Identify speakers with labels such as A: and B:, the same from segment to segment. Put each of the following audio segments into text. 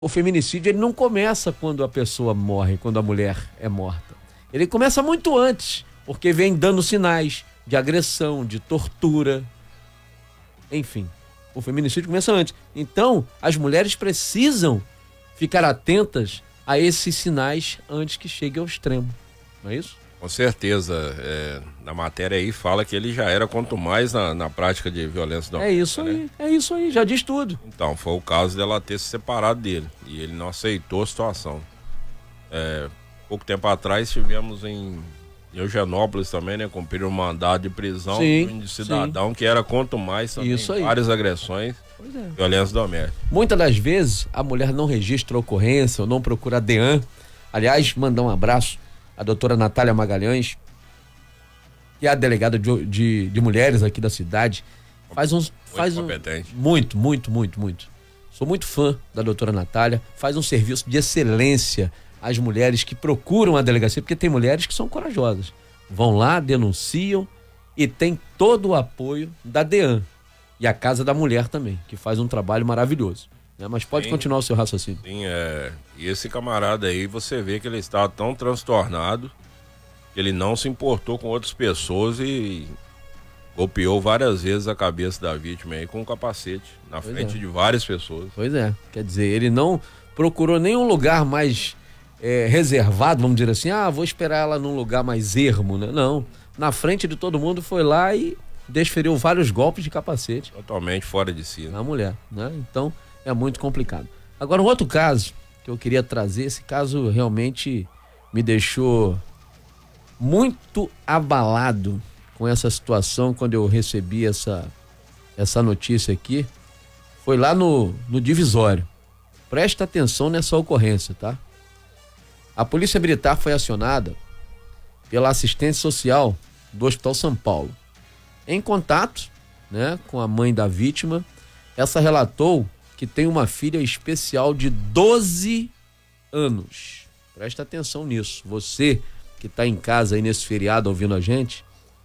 A: o feminicídio ele não começa quando a pessoa morre, quando a mulher é morta. Ele começa muito antes, porque vem dando sinais de agressão, de tortura, enfim. O feminicídio começa antes. Então, as mulheres precisam ficar atentas a esses sinais antes que chegue ao extremo. Não é isso?
B: Com certeza. Na matéria aí fala que ele já era quanto mais na prática de violência doméstica.
A: É isso aí, já diz tudo.
B: Então, foi o caso dela ter se separado dele. E ele não aceitou a situação. Pouco tempo atrás tivemos em Eugenópolis também, né? Cumpriram um mandado de prisão de cidadão que era quanto mais também várias agressões, violência doméstica.
A: Muitas das vezes a mulher não registra a ocorrência ou não procura a DEAN. Aliás, mandar um abraço à doutora Natália Magalhães, que é a delegada de mulheres aqui da cidade. Muito. Sou muito fã da doutora Natália, faz um serviço de excelência às mulheres que procuram a delegacia, porque tem mulheres que são corajosas, vão lá, denunciam e tem todo o apoio da DEAN e a Casa da Mulher também, que faz um trabalho maravilhoso, né? Mas pode continuar o seu raciocínio.
B: Sim, e esse camarada aí, você vê que ele estava tão transtornado que ele não se importou com outras pessoas e golpeou várias vezes a cabeça da vítima aí com um capacete na frente de várias pessoas.
A: Pois é, quer dizer, ele não procurou nenhum lugar mais reservado, vamos dizer assim, vou esperar ela num lugar mais ermo, né? Não, na frente de todo mundo foi lá e desferiu vários golpes de capacete.
B: Totalmente fora de si.
A: Na mulher, né? Então é muito complicado. Agora, um outro caso que eu queria trazer, esse caso realmente me deixou muito abalado com essa situação quando eu recebi essa notícia aqui, foi lá no Divisório. Presta atenção nessa ocorrência, tá? A Polícia Militar foi acionada pela assistência social do Hospital São Paulo. Em contato, né, com a mãe da vítima, essa relatou que tem uma filha especial de 12 anos. Presta atenção nisso. Você que está em casa aí nesse feriado ouvindo a gente,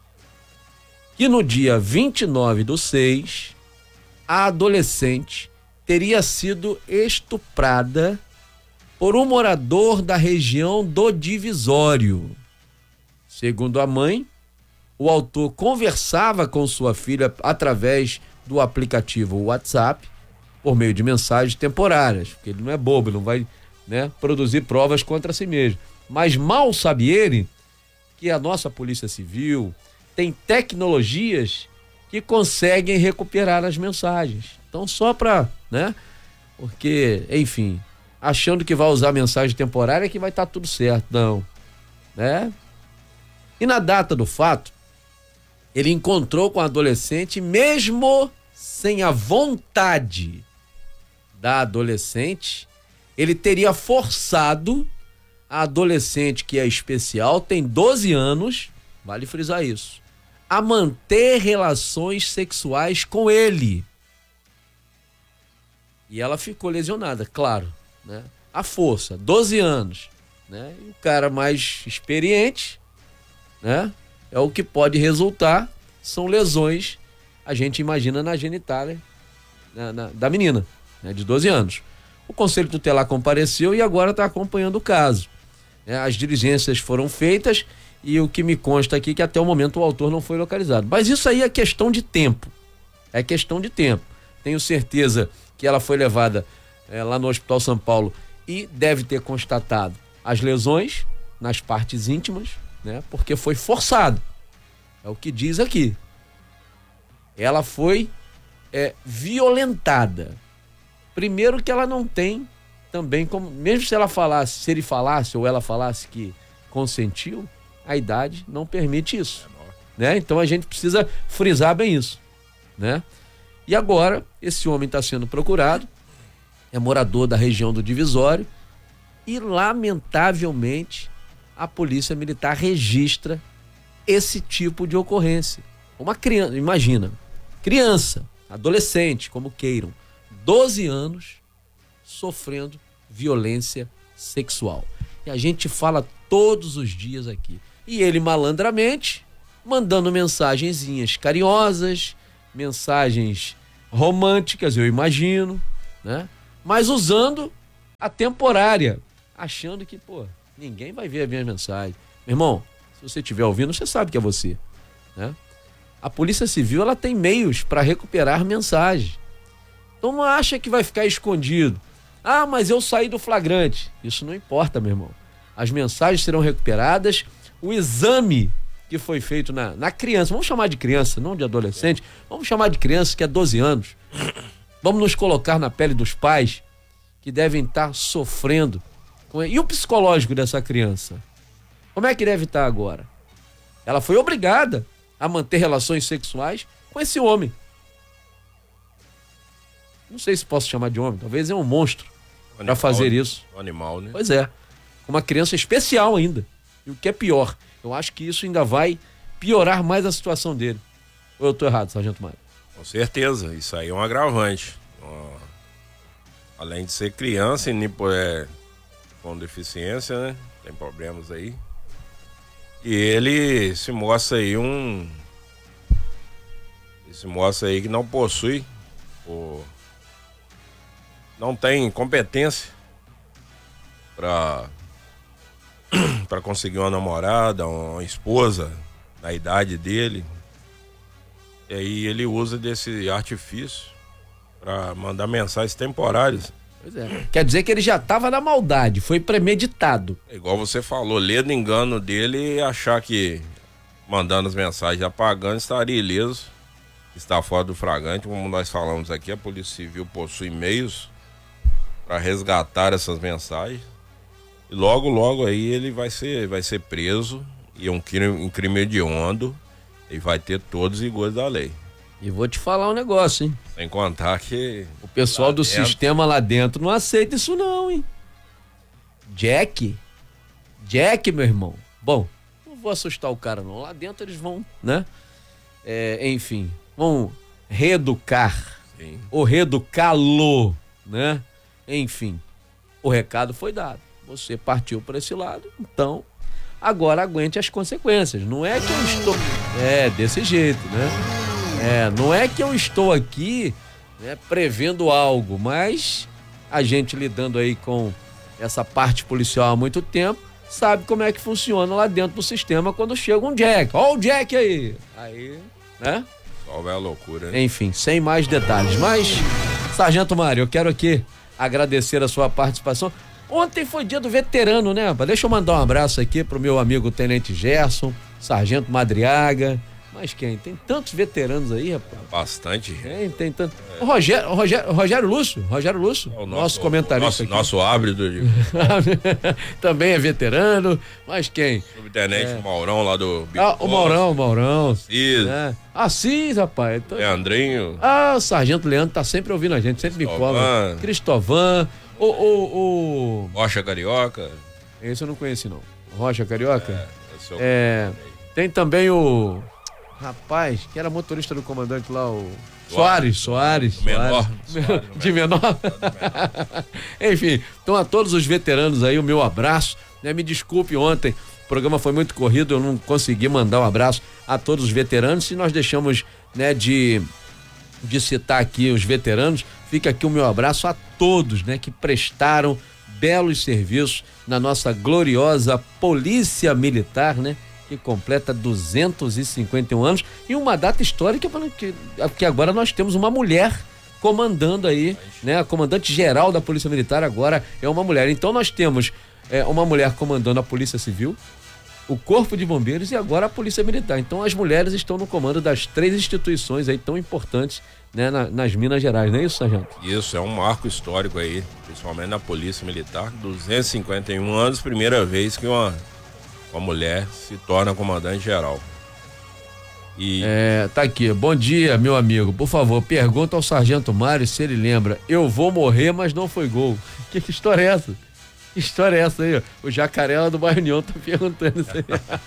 A: que no dia 29/6, a adolescente teria sido estuprada por um morador da região do Divisório. Segundo a mãe, o autor conversava com sua filha através do aplicativo WhatsApp, por meio de mensagens temporárias, porque ele não é bobo, ele não vai, né, produzir provas contra si mesmo. Mas mal sabe ele que a nossa Polícia Civil tem tecnologias que conseguem recuperar as mensagens. Então, só para, né, porque, enfim, achando que vai usar mensagem temporária que vai estar tudo certo, não, né? E na data do fato, ele encontrou com a adolescente, mesmo sem a vontade da adolescente, ele teria forçado a adolescente, que é especial, tem 12 anos, vale frisar isso, a manter relações sexuais com ele. E ela ficou lesionada, claro, né? A força, 12 anos, né? E o cara mais experiente, né? É o que pode resultar, são lesões, a gente imagina na genitália da menina, né? De 12 anos. O Conselho Tutelar compareceu e agora está acompanhando o caso. As diligências foram feitas e o que me consta aqui é que até o momento o autor não foi localizado. Mas isso aí é questão de tempo. É questão de tempo. Tenho certeza que ela foi levada lá no Hospital São Paulo e deve ter constatado as lesões nas partes íntimas, né? Porque foi forçado. É o que diz aqui. Ela foi violentada. Primeiro que ela não tem também como, mesmo se ela falasse, se ele falasse ou ela falasse que consentiu, a idade não permite isso, né? Então a gente precisa frisar bem isso, né? E agora esse homem está sendo procurado, é morador da região do Divisório e lamentavelmente a Polícia Militar registra esse tipo de ocorrência. Uma criança, imagina, criança, adolescente, como queiram, 12 anos sofrendo violência sexual. E a gente fala todos os dias aqui. E ele malandramente mandando mensagenzinhas carinhosas, mensagens românticas, eu imagino, né? Mas usando a temporária, achando que, ninguém vai ver a minha mensagem. Meu irmão, se você estiver ouvindo, você sabe que é você, né? A Polícia Civil, ela tem meios para recuperar mensagens. Então não acha que vai ficar escondido. Ah, mas eu saí do flagrante. Isso não importa, meu irmão. As mensagens serão recuperadas, o exame que foi feito na criança, vamos chamar de criança, não de adolescente, vamos chamar de criança que é 12 anos. Vamos nos colocar na pele dos pais que devem estar sofrendo. E o psicológico dessa criança? Como é que deve estar agora? Ela foi obrigada a manter relações sexuais com esse homem. Não sei se posso chamar de homem, talvez é um monstro para fazer isso.
B: Um animal, né?
A: Pois é. Uma criança especial ainda. E o que é pior, eu acho que isso ainda vai piorar mais a situação dele. Ou eu estou errado, Sargento Mário?
B: Com certeza, isso aí é um agravante. Além de ser criança e com deficiência, né? Tem problemas aí. E ele se mostra aí que não possui não tem competência para conseguir uma namorada, uma esposa na idade dele. E aí ele usa desse artifício para mandar mensagens temporárias.
A: Pois é. Quer dizer que ele já estava na maldade, foi premeditado.
B: É igual você falou, ler do engano dele e achar que mandando as mensagens apagando estaria ileso, está fora do flagrante. Como nós falamos aqui, a Polícia Civil possui meios para resgatar essas mensagens. E logo aí ele vai ser preso, e é um crime hediondo, e vai ter todos os rigores da lei.
A: E vou te falar um negócio, hein?
B: Sem contar que
A: o pessoal do sistema lá dentro não aceita isso não, hein? Jack, meu irmão. Bom, não vou assustar o cara não. Lá dentro eles vão, né? Enfim, vão reeducar.
B: Sim.
A: Ou reeducá-lo, né? Enfim, o recado foi dado. Você partiu para esse lado, então agora aguente as consequências. Não é que eu estou... desse jeito, né? Não é que eu estou aqui, né, prevendo algo, mas a gente lidando aí com essa parte policial há muito tempo, sabe como é que funciona lá dentro do sistema quando chega um Jack. Ó o Jack aí! Aí, né?
B: Só vai a loucura, né?
A: Enfim, sem mais detalhes. Mas, Sargento Mário, eu quero aqui agradecer a sua participação. Ontem foi dia do veterano, né? Deixa eu mandar um abraço aqui pro meu amigo Tenente Gerson, Sargento Madriaga. Mas quem? Tem tantos veteranos aí, rapaz.
B: Bastante.
A: Tem tanto. Rogério Lúcio, o nosso comentarista.
B: Nosso ábrido.
A: Também é veterano. Mas quem?
B: Subtenente Maurão lá do...
A: o Maurão.
B: Cis.
A: Cis, rapaz.
B: Leandrinho.
A: O Sargento Leandro tá sempre ouvindo a gente, sempre me cobra. Cristovan.
B: Rocha Carioca.
A: Esse eu não conheci, não. Rocha Carioca? Tem também o... Rapaz, que era motorista do comandante lá, o... Soares.
B: Menor.
A: De menor? Enfim, então a todos os veteranos aí, o meu abraço, né? Me desculpe ontem, o programa foi muito corrido, eu não consegui mandar um abraço a todos os veteranos, e nós deixamos, né, de citar aqui os veteranos. Fica aqui o meu abraço a todos, né, que prestaram belos serviços na nossa gloriosa Polícia Militar, né, que completa 251 anos, e uma data histórica, que agora nós temos uma mulher comandando aí, né, a comandante geral da Polícia Militar agora é uma mulher. Então nós temos uma mulher comandando a Polícia Civil, o Corpo de Bombeiros e agora a Polícia Militar. Então as mulheres estão no comando das 3 instituições aí tão importantes, né, nas Minas Gerais, não é isso, Sargento?
B: Isso, é um marco histórico aí, principalmente na Polícia Militar. 251 anos, primeira vez que uma mulher se torna comandante geral.
A: Tá aqui. Bom dia, meu amigo. Por favor, pergunta ao Sargento Mário se ele lembra. Eu vou morrer, mas não foi gol. Que história é essa? Que história é essa aí? O Jacaré lá do Bairro União tá perguntando isso aí.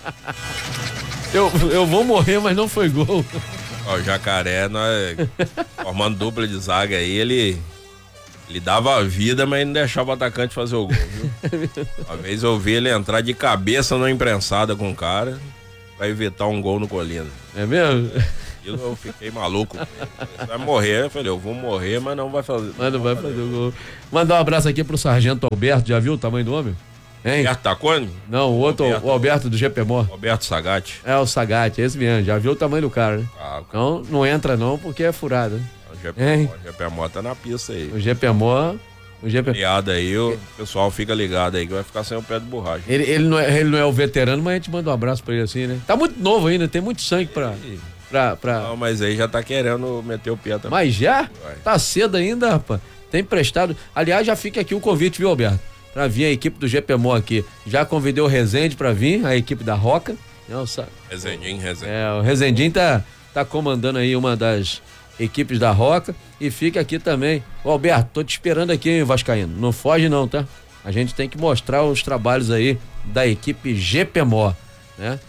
A: eu vou morrer, mas não foi gol.
B: O Jacaré, nós formando dupla de zaga aí, ele dava a vida, mas não deixava o atacante fazer o gol, viu? Uma vez eu vi ele entrar de cabeça numa imprensada com o cara pra evitar um gol no Colina.
A: É mesmo?
B: aquilo, eu fiquei maluco. Você vai morrer, eu falei, eu vou morrer, mas não vai fazer.
A: Mas não vai fazer o gol. Mandar um abraço aqui pro Sargento Alberto, já viu o tamanho do homem? Hein?
B: Alberto Tacone?
A: Não, o outro, o Alberto do GPMO.
B: Alberto Sagatti.
A: É, o Sagatti, esse mesmo, já viu o tamanho do cara, né? Então, não entra não, porque é furado, né?
B: O GPMO tá na pista aí.
A: O GPMO...
B: Piada aí, o pessoal fica ligado aí que vai ficar sem o pé de borracha.
A: Ele não é o veterano, mas a gente manda um abraço pra ele assim, né? Tá muito novo ainda, tem muito sangue pra...
B: Não, mas aí já tá querendo meter o pé também.
A: Mas já? Vai. Tá cedo ainda, rapaz. Tem prestado. Aliás, já fica aqui o convite, viu, Alberto? Pra vir a equipe do GPMO aqui. Já convidei o Rezende pra vir, a equipe da Roca.
B: Rezendinho.
A: O Rezendinho tá comandando aí uma das equipes da Roca. E fica aqui também. Ô, Alberto, tô te esperando aqui, hein, Vascaíno. Não foge não, tá? A gente tem que mostrar os trabalhos aí da equipe GPMO, né?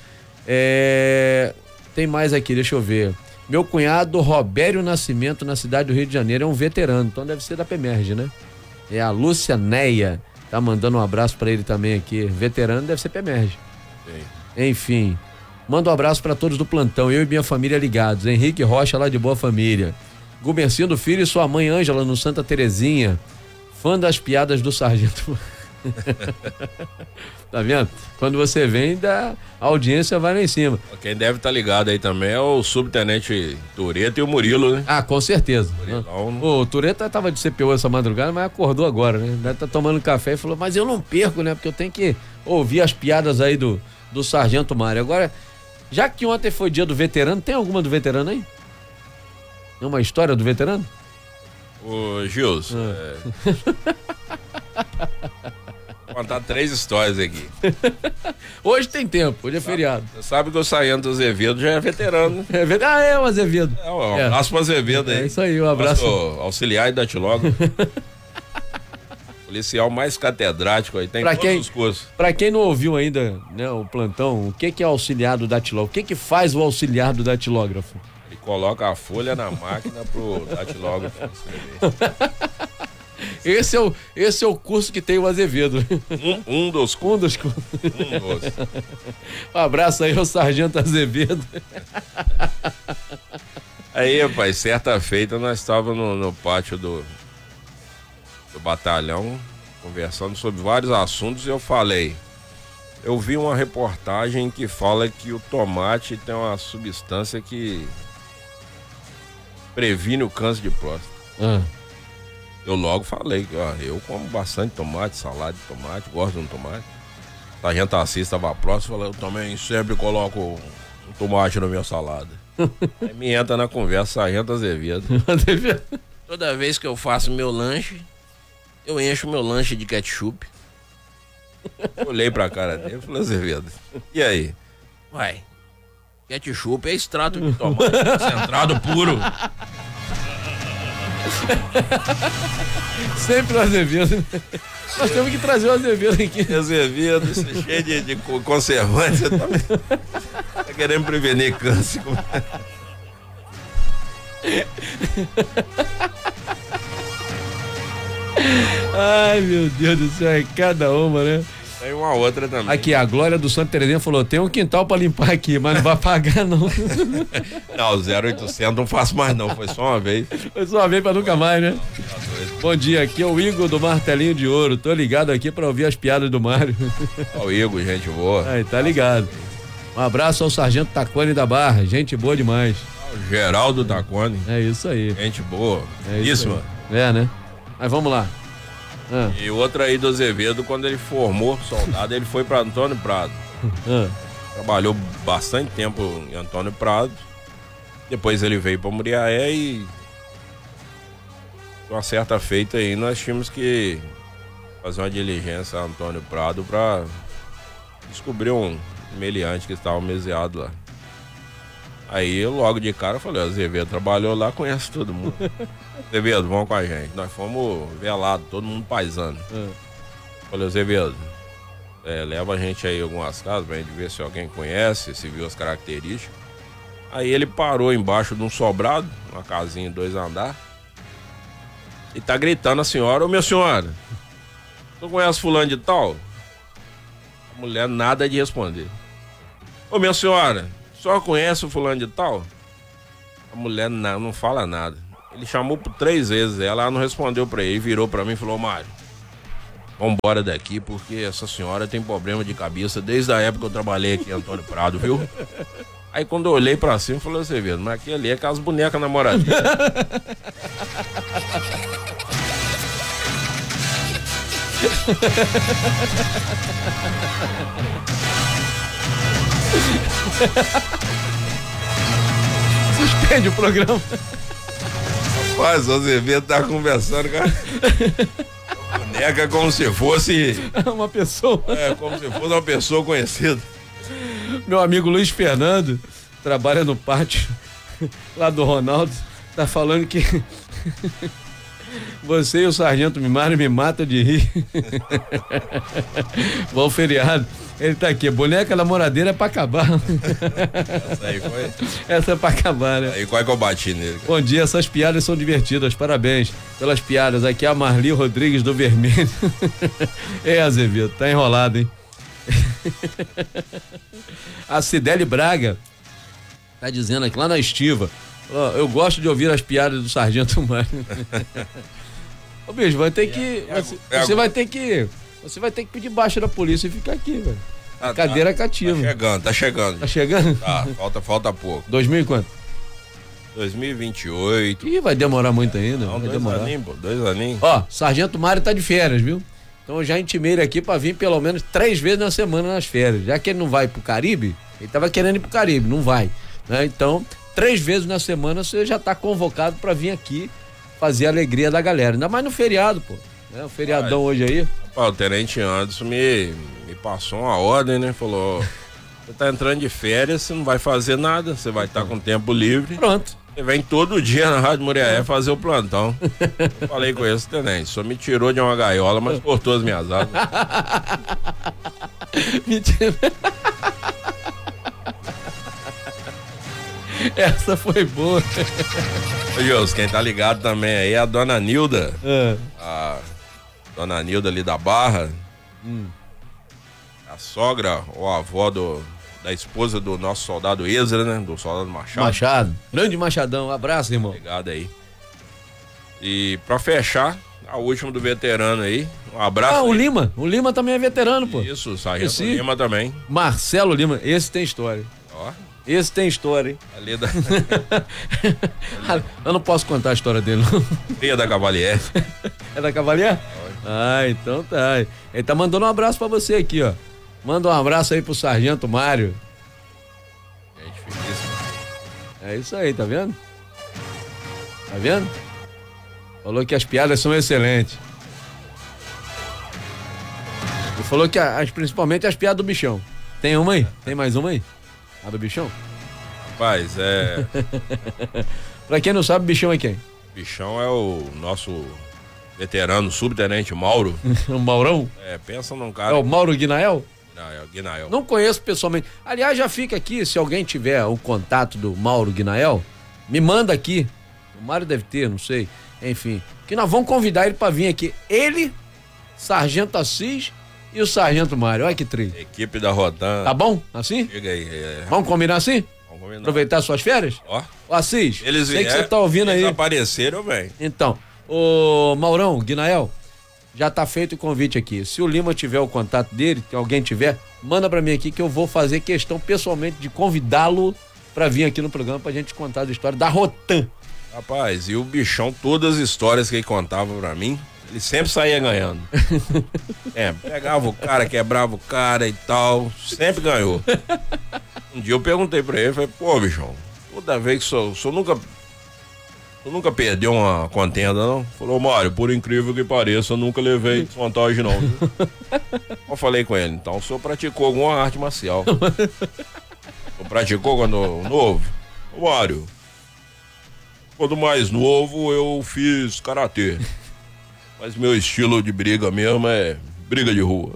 A: Tem mais aqui, deixa eu ver. Meu cunhado Robério Nascimento, na cidade do Rio de Janeiro, é um veterano, então deve ser da PEMERG, né? É a Lúcia Neia, tá mandando um abraço pra ele também aqui. Veterano deve ser PEMERG. Sim. Enfim, manda um abraço pra todos do plantão, eu e minha família ligados. Henrique Rocha, lá de Boa Família. Gumercindo Filho e sua mãe Ângela, no Santa Terezinha. Fã das piadas do Sargento. Tá vendo? Quando você vem, a audiência vai lá em cima.
B: Quem deve estar ligado aí também é o subtenente Tureta e o Murilo, né?
A: Ah, com certeza. O Tureta tava de CPO essa madrugada, mas acordou agora, né? Deve tá tomando café e falou, mas eu não perco, né? Porque eu tenho que ouvir as piadas aí do Sargento Mário. Agora, já que ontem foi dia do veterano, tem alguma do veterano aí? Uma história do veterano?
B: Ô, Gilson, vou contar 3 histórias aqui.
A: Hoje tem tempo, hoje é feriado.
B: Você sabe que o Sargento Azevedo já é veterano.
A: É o Azevedo.
B: Um abraço pro Azevedo aí.
A: É isso aí, um abraço.
B: Auxiliar e datilógrafo. Policial mais catedrático aí, tem todos os cursos.
A: Pra quem não ouviu ainda, né, o plantão, o que é auxiliar do datilógrafo? O que faz o auxiliar do datilógrafo?
B: Ele coloca a folha na máquina pro datilógrafo escrever.
A: Esse é o curso que tem o Azevedo.
B: Um dos cursos.
A: Um abraço aí ao Sargento Azevedo.
B: Aí, rapaz, certa feita nós estávamos no pátio do batalhão, conversando sobre vários assuntos, e eu vi uma reportagem que fala que o tomate tem uma substância que previne o câncer de próstata. Eu logo falei que eu como bastante tomate, salada de tomate, gosto de um tomate. O sargento Assis estava próximo, falou, eu também sempre coloco um tomate na minha salada. Aí me entra na conversa, sargento Azevedo. Toda vez que eu faço meu lanche, eu encho meu lanche de ketchup. Olhei pra cara dele e falei, Azevedo, e aí? Uai, ketchup é extrato de tomate concentrado puro.
A: Sempre o Azevedo. Nós temos que trazer o Azevedo aqui.
B: Azevedo, isso é cheio de conservante. Você tá querendo prevenir câncer.
A: Ai, meu Deus do céu, é cada uma, né?
B: Tem uma outra também.
A: Aqui, a Glória do Santa Terezinha falou, tem um quintal pra limpar aqui, mas não vai pagar não.
B: Não, 0800 não faço mais não, foi só uma vez.
A: Foi só uma vez pra nunca mais, né? Bom dia, aqui é o Igor do Martelinho de Ouro, tô ligado aqui pra ouvir as piadas do Mário.
B: Ó, o Igor, gente boa.
A: Aí, tá ligado. Um abraço ao Sargento Tacone da Barra, gente boa demais.
B: O Geraldo Tacone.
A: É isso aí.
B: Gente boa.
A: É isso, mano. É, né? Mas vamos lá.
B: E outra aí do Azevedo, quando ele formou soldado, ele foi para Antônio Prado. Trabalhou bastante tempo em Antônio Prado. Depois ele veio para Muriaé e com uma certa feita aí nós tínhamos que fazer uma diligência a Antônio Prado para descobrir um meliante que estava meseado lá. Aí eu logo de cara falei, Azevedo trabalhou lá, conhece todo mundo. Azevedo, vamos com a gente. Nós fomos velados, todo mundo paisano. Falei, Azevedo, leva a gente aí em algumas casas pra gente ver se alguém conhece, se viu as características. Aí ele parou embaixo de um sobrado, uma casinha em 2 andares, e tá gritando a senhora, ô minha senhora, tu conhece fulano de tal? A mulher nada de responder. Ô minha senhora, só conhece o fulano de tal? A mulher não fala nada. Ele chamou por 3 vezes, ela não respondeu pra ele, virou pra mim e falou: Mário, vamos embora daqui porque essa senhora tem problema de cabeça desde a época que eu trabalhei aqui em Antônio Prado, viu? Aí quando eu olhei pra cima, eu falei assim, velho, mas aqui ali é aquelas bonecas namoradinhas.
A: Suspende o programa.
B: Rapaz, o Azevedo tá conversando, cara. Boneca como se fosse
A: uma pessoa.
B: Como se fosse uma pessoa conhecida.
A: Meu amigo Luiz Fernando trabalha no pátio lá do Ronaldo, tá falando que você e o Sargento Mário me mata de rir. Bom feriado. Ele tá aqui, boneca namoradeira é pra acabar.
B: Essa aí foi?
A: Essa é pra acabar, né?
B: Aí qual é que eu bati nele? Cara?
A: Bom dia, essas piadas são divertidas, parabéns pelas piadas. Aqui é a Marli Rodrigues do Vermelho. Azevedo, tá enrolado, hein? A Cidele Braga tá dizendo aqui, lá na estiva, eu gosto de ouvir as piadas do Sargento Mário. Ô bicho, vai ter que você vai ter que pedir baixa da polícia e ficar aqui, velho. Cadeira cativa.
B: Tá chegando.
A: Tá chegando?
B: Tá, falta pouco.
A: 2000 e quanto?
B: 2028.
A: Ih, vai demorar muito ainda.
B: Não,
A: vai
B: 2
A: demorar.
B: aninhos, pô, 2 aninhos.
A: Ó, Sargento Mário tá de férias, viu? Então eu já intimei ele aqui pra vir pelo menos 3 vezes na semana nas férias. Já que ele não vai pro Caribe, ele tava querendo ir pro Caribe, não vai, né? Então, 3 vezes na semana você já tá convocado pra vir aqui fazer a alegria da galera. Ainda mais no feriado, pô. Né? O feriadão hoje aí.
B: O Tenente Anderson me passou uma ordem, né? Falou: você tá entrando de férias, você não vai fazer nada, você vai estar com tempo livre.
A: Pronto.
B: Você vem todo dia na Rádio Muriaé fazer o plantão. Eu falei com esse tenente, só me tirou de uma gaiola, mas cortou as minhas asas.
A: Mentira. Essa foi boa.
B: Ô, Deus, quem tá ligado também aí é a dona Nilda. A dona Nilda ali da Barra. A sogra ou a avó da esposa do nosso soldado Ezra, né? Do soldado
A: Machado. Grande Machadão. Um abraço, irmão.
B: Obrigado aí. E pra fechar, a última do veterano aí. Um abraço.
A: O
B: aí.
A: Lima. O Lima também é veterano, pô.
B: Isso, o Sargento Lima também.
A: Marcelo Lima. Esse tem história.
B: Ó.
A: Esse tem história, hein?
B: Ali da...
A: Eu não posso contar a história dele, não.
B: Cria da Cavalier.
A: É da Cavalier? Então tá. Ele tá mandando um abraço pra você aqui, ó. Manda um abraço aí pro Sargento Mário.
B: Gente finíssima.
A: É isso aí, tá vendo? Tá vendo? Falou que as piadas são excelentes. E falou que principalmente as piadas do bichão. Tem uma aí? Tem mais uma aí? A do bichão?
B: Rapaz,
A: Pra quem não sabe, bichão é quem?
B: Bichão é o nosso veterano subtenente Mauro.
A: O Maurão?
B: Pensa num cara.
A: É o Mauro Guinael?
B: Guinael.
A: Não conheço pessoalmente. Aliás, já fica aqui, se alguém tiver o contato do Mauro Guinael, me manda aqui. O Mário deve ter, não sei. Enfim, que nós vamos convidar ele pra vir aqui. Ele, Sargento Assis e o Sargento Mário. Olha que trilho.
B: Equipe da Rodan.
A: Tá bom? Assim?
B: Chega aí.
A: Vamos combinar assim?
B: Vamos combinar.
A: Aproveitar suas férias?
B: Ó.
A: Ô Assis,
B: Eles
A: sei que você tá ouvindo aí.
B: Eles apareceram, velho.
A: Então, ô Maurão, Guinael, já tá feito o convite aqui. Se o Lima tiver o contato dele, se alguém tiver, manda pra mim aqui que eu vou fazer questão pessoalmente de convidá-lo pra vir aqui no programa pra gente contar a história da Rotan.
B: Rapaz, e o bichão, todas as histórias que ele contava pra mim, ele sempre saía ganhando. Pegava o cara, quebrava o cara e tal, sempre ganhou. Um dia eu perguntei pra ele, falei, pô, bichão, toda vez que o senhor nunca perdeu uma contenda, não? Falou, Mário, por incrível que pareça, eu nunca levei desvantagem, não. Eu falei com ele, então o senhor praticou alguma arte marcial? O senhor praticou quando novo? Ô, Mário, quando mais novo eu fiz karatê. Mas meu estilo de briga mesmo é briga de rua.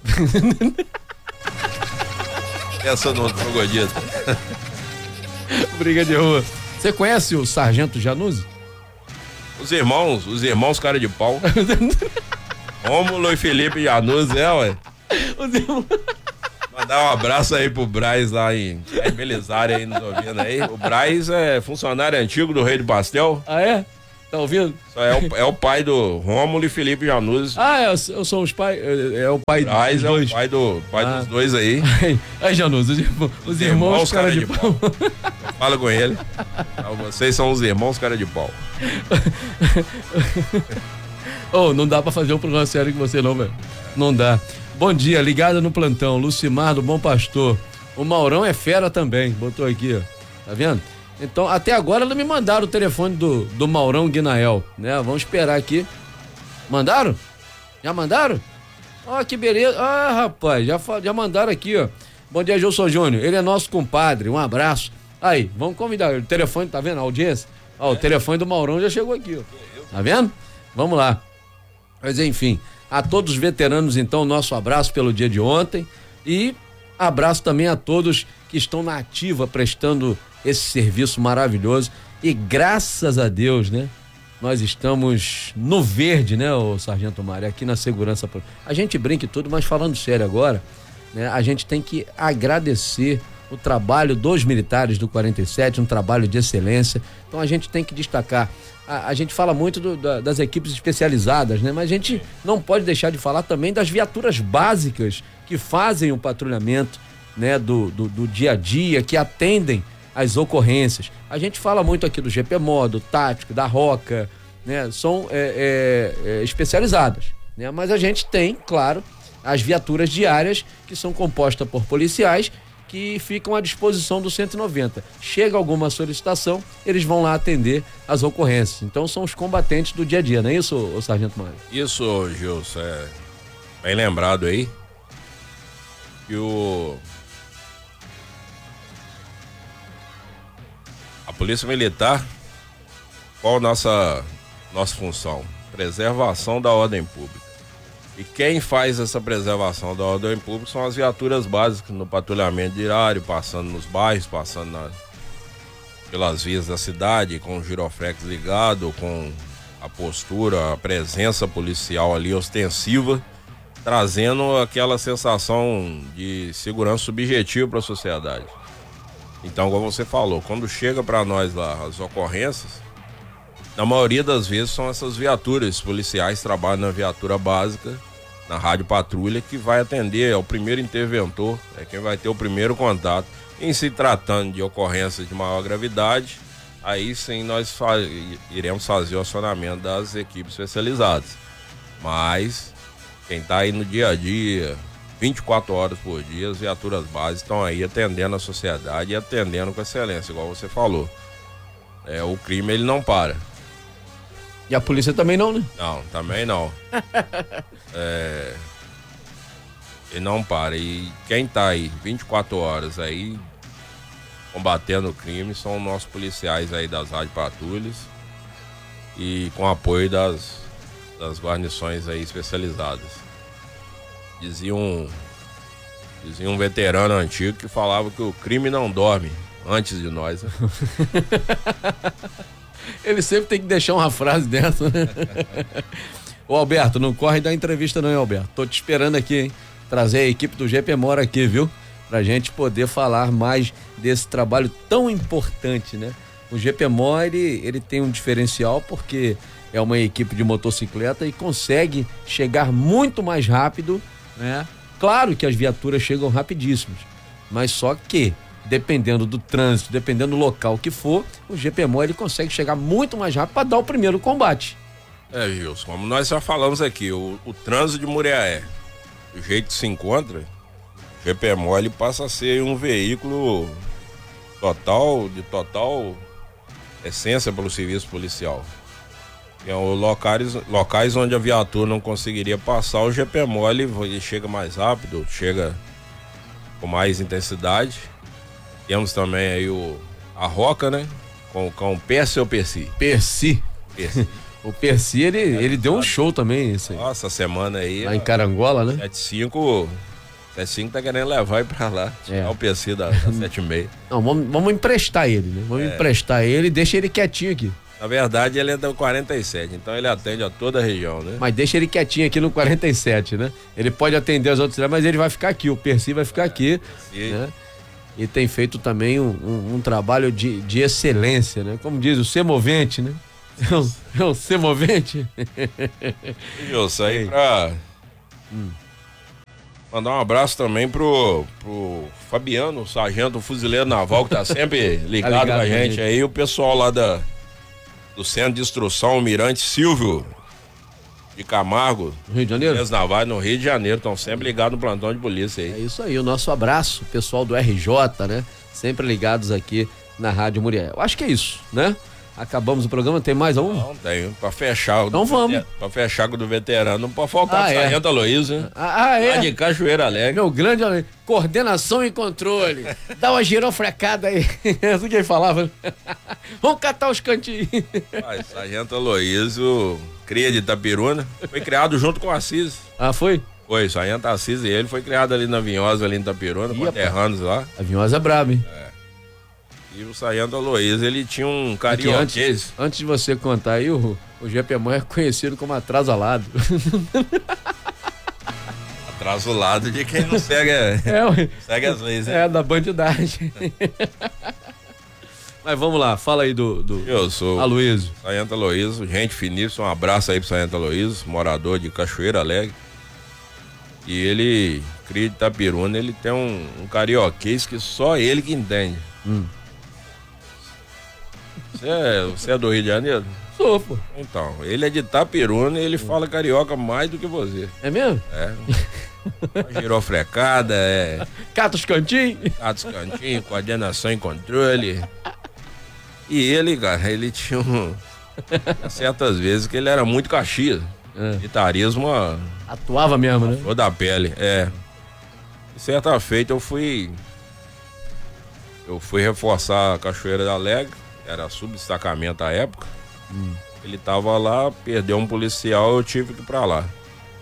B: Essa não trogodita.
A: Briga de rua. Você conhece o Sargento Januzzi?
B: Os irmãos cara de pau. Rômulo e Felipe Januzzi, ué.
A: Os irmãos...
B: Mandar um abraço aí pro Braz lá em Belisário aí nos ouvindo aí. O Braz é funcionário antigo do Rei do Pastel.
A: Ah, é? Tá ouvindo?
B: É o pai do Rômulo e Felipe Januzzi.
A: Eu sou os pais. É o pai
B: Braz
A: dos dois.
B: É o pai dos dois aí.
A: Aí, Januzzi, os irmãos cara de pau.
B: Fala com ele. Vocês são os irmãos cara de pau.
A: Não dá pra fazer um programa sério com você não, velho. Não dá. Bom dia, ligada no plantão, Lucimar do Bom Pastor. O Maurão é fera também, botou aqui, ó. Tá vendo? Então, até agora não me mandaram o telefone do Maurão Guinael, né? Vamos esperar aqui. Mandaram? Já mandaram? Ó, que beleza. Ah, rapaz, já mandaram aqui, ó. Bom dia, Gilson Júnior. Ele é nosso compadre, um abraço. Aí, vamos convidar. O telefone, tá vendo? A audiência? Ó, o telefone do Maurão já chegou aqui, ó. Tá vendo? Vamos lá. Mas, enfim, a todos os veteranos, então, nosso abraço pelo dia de ontem. E abraço também a todos que estão na ativa prestando esse serviço maravilhoso e graças a Deus, né? Nós estamos no verde, né, o Sargento Mário, aqui na segurança. A gente brinca e tudo, mas falando sério agora, né? A gente tem que agradecer o trabalho dos militares do 47, um trabalho de excelência. Então a gente tem que destacar. A gente fala muito das equipes especializadas, né? Mas a gente não pode deixar de falar também das viaturas básicas que fazem o patrulhamento, né, do dia a dia, que atendem as ocorrências. A gente fala muito aqui do GPMO, do tático, da Roca, né? São especializadas, né? Mas a gente tem, claro, as viaturas diárias que são compostas por policiais que ficam à disposição do 190. Chega alguma solicitação, eles vão lá atender as ocorrências. Então são os combatentes do dia a dia, não é isso, ô Sargento Mário?
B: Isso, Gilson, bem lembrado aí que a Polícia Militar, qual nossa função? Preservação da ordem pública. E quem faz essa preservação da ordem pública são as viaturas básicas no patrulhamento diário, passando nos bairros, passando pelas vias da cidade, com o giroflex ligado, com a postura, a presença policial ali ostensiva, trazendo aquela sensação de segurança subjetiva para a sociedade. Então, como você falou, quando chega para nós lá as ocorrências, na maioria das vezes são essas viaturas policiais, trabalham na viatura básica, na rádio patrulha, que vai atender, é o primeiro interventor, é quem vai ter o primeiro contato. Em se tratando de ocorrências de maior gravidade, aí sim nós iremos fazer o acionamento das equipes especializadas. Mas quem está aí no dia a dia, 24 horas por dia, as viaturas básicas estão aí atendendo a sociedade e atendendo com excelência, igual você falou. O crime ele não para.
A: E a polícia também não, né?
B: Não, também não. Ele não para. E quem tá aí 24 horas aí combatendo o crime são nossos policiais aí das rádio patrulhas e com apoio das guarnições aí especializadas. Dizia um veterano antigo que falava que o crime não dorme antes de nós, né?
A: Ele sempre tem que deixar uma frase dessa, né? Ô Alberto, não corre da entrevista não, hein, Alberto? Tô te esperando aqui, hein? Trazer a equipe do GPMO aqui, viu? Pra gente poder falar mais desse trabalho tão importante, né? O GPMO, ele tem um diferencial porque é uma equipe de motocicleta e consegue chegar muito mais rápido, né? Claro que as viaturas chegam rapidíssimas, mas só que dependendo do trânsito, dependendo do local que for, o GPMO ele consegue chegar muito mais rápido para dar o primeiro combate.
B: Gilson, como nós já falamos aqui, o trânsito de Muriaé, do jeito que se encontra, o GPMO ele passa a ser um veículo de total essência pelo serviço policial. Locais onde a viatura não conseguiria passar, o GPMO ele chega mais rápido, chega com mais intensidade. Temos também aí a Roca, né? Com o Percy ou Percy?
A: Percy. O Percy, ele deu um show também. Isso aí.
B: Nossa, semana aí.
A: Lá em Carangola, né?
B: 75 tá querendo levar ele pra lá. É o Percy da 76.
A: Não, vamos emprestar ele, né? Vamos emprestar ele e deixa ele quietinho aqui.
B: Na verdade, ele é do 47, então ele atende a toda a região, né?
A: Mas deixa ele quietinho aqui no 47, né? Ele pode atender as outras cidades, mas ele vai ficar aqui, o Percy vai ficar aqui, né? E tem feito também um trabalho de excelência, né? Como diz o semovente, né? É um semovente.
B: Eu saí pra mandar um abraço também pro Fabiano, o sargento fuzileiro naval, que tá sempre ligado com a gente aí, o pessoal lá do Centro de Instrução Almirante Silvio de Camargo,
A: Rio de Janeiro?
B: Navais, no Rio de Janeiro, estão sempre ligados no plantão de polícia aí.
A: É isso aí, o nosso abraço, pessoal do RJ, né? Sempre ligados aqui na Rádio Muriel. Acho que é isso, né? Acabamos o programa, tem mais um?
B: Não, tem, pra fechar.
A: Então vamos.
B: Pra fechar com o do veterano, não pode faltar o sargento Aloysio, né?
A: É?
B: Lá de Cachoeira Alegre.
A: Meu grande coordenação e controle. Dá uma girofrecada aí. É isso que ele falava. Vamos catar os cantinhos.
B: Sargento Aloysio, cria de Itapiruna, foi criado junto com o Assis.
A: Ah, foi?
B: Foi, sargento Assis e ele foi criado ali na Vinhosa, ali em Itapiruna, com terranos lá.
A: A Vinhosa é braba, hein?
B: E o sargento Aloysio, ele tinha um carioquês.
A: Antes de você contar aí, o GPMO é conhecido como atrasolado.
B: Atrasolado de quem não segue, segue as leis, né?
A: É, da bandidagem. Mas vamos lá, fala aí do
B: Eu sou
A: Aloysio.
B: Sargento Aloysio, gente finíssima, um abraço aí pro sargento Aloysio, morador de Cachoeira Alegre. E ele, cria de Itapiruna, ele tem um carioquês que só ele que entende. Você é do Rio de Janeiro?
A: Sou, pô.
B: Então, ele é de Itapiruna e ele fala carioca mais do que você.
A: É mesmo?
B: É. Girofrecada,
A: Cata os cantinhos?
B: Cata os cantinhos, coordenação e controle. E ele, cara, ele tinha certas vezes que ele era muito Caxias. Militarismo
A: atuava mesmo, né?
B: Flor da pele, E certa feita eu fui reforçar a Cachoeira da Alegre, era subdestacamento à época. Ele tava lá, perdeu um policial, eu tive que ir pra lá.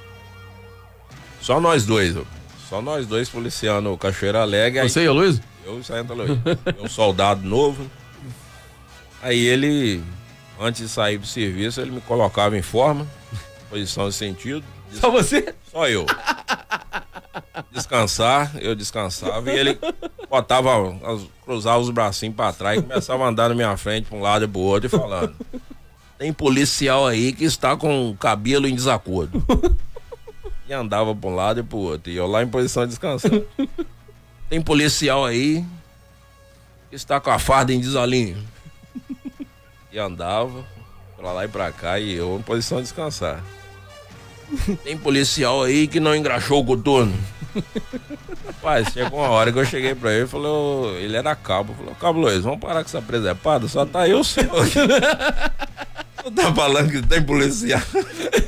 B: Só nós dois policiando Cachoeira Alegre.
A: Você e o Luiz?
B: Eu e o sargento Aloysio. Um soldado novo. Aí ele, antes de sair pro serviço, ele me colocava em forma, posição de sentido.
A: Só você?
B: Só eu. Descansar, eu descansava e ele cruzava os bracinhos pra trás e começava a andar na minha frente pra um lado e pro outro e falando: tem policial aí que está com o cabelo em desacordo. E andava pra um lado e pro outro, e eu lá em posição de descansar. Tem policial aí que está com a farda em desalinho. E andava pra lá e pra cá e eu em posição de descansar. Tem policial aí que não engraxou o coturno. Rapaz, chegou uma hora que eu cheguei pra ele e falou, ele era cabo, falou: Cabo Luiz, vamos parar com essa presepada, só tá eu, senhor. Tu tá falando que tem policial?